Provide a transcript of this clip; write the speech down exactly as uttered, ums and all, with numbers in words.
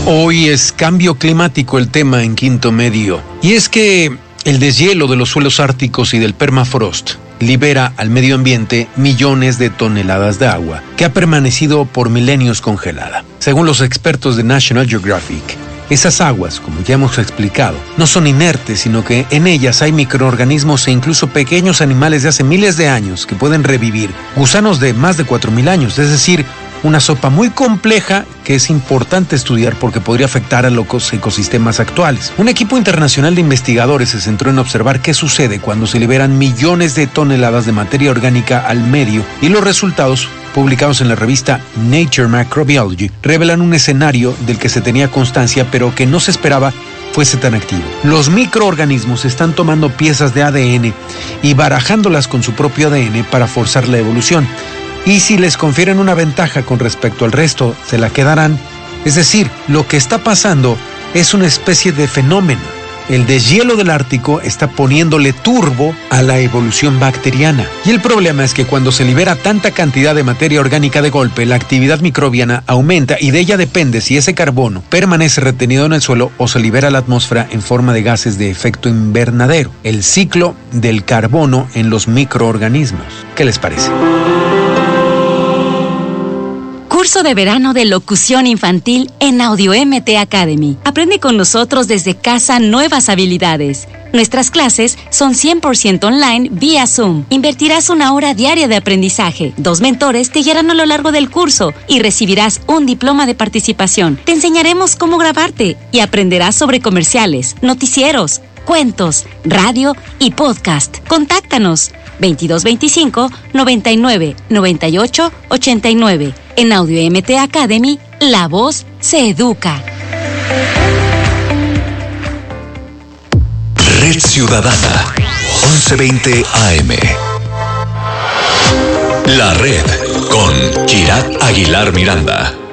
Hoy es cambio climático el tema en Quinto Medio. Y es que el deshielo de los suelos árticos y del permafrost libera al medio ambiente millones de toneladas de agua que ha permanecido por milenios congelada. Según los expertos de National Geographic, esas aguas, como ya hemos explicado, no son inertes, sino que en ellas hay microorganismos e incluso pequeños animales de hace miles de años que pueden revivir, gusanos de más de cuatro mil años, es decir, una sopa muy compleja que es importante estudiar porque podría afectar a los ecosistemas actuales. Un equipo internacional de investigadores se centró en observar qué sucede cuando se liberan millones de toneladas de materia orgánica al medio, y los resultados, publicados en la revista Nature Microbiology, revelan un escenario del que se tenía constancia pero que no se esperaba fuese tan activo. Los microorganismos están tomando piezas de A D N y barajándolas con su propio A D N para forzar la evolución. Y si les confieren una ventaja con respecto al resto, se la quedarán. Es decir, lo que está pasando es una especie de fenómeno. El deshielo del Ártico está poniéndole turbo a la evolución bacteriana. Y el problema es que cuando se libera tanta cantidad de materia orgánica de golpe, la actividad microbiana aumenta y de ella depende si ese carbono permanece retenido en el suelo o se libera a la atmósfera en forma de gases de efecto invernadero. El ciclo del carbono en los microorganismos. ¿Qué les parece? Curso de verano de locución infantil en Audio M T Academy. Aprende con nosotros desde casa nuevas habilidades. Nuestras clases son cien por ciento online vía Zoom. Invertirás una hora diaria de aprendizaje. Dos mentores te guiarán a lo largo del curso y recibirás un diploma de participación. Te enseñaremos cómo grabarte y aprenderás sobre comerciales, noticieros, cuentos, radio y podcast. Contáctanos veintidós veinticinco, noventa y nueve, noventa y ocho, ochenta y nueve. En Audio M T Academy, la voz se educa. Red Ciudadana, once veinte A M. La Red con Kirat Aguilar Miranda.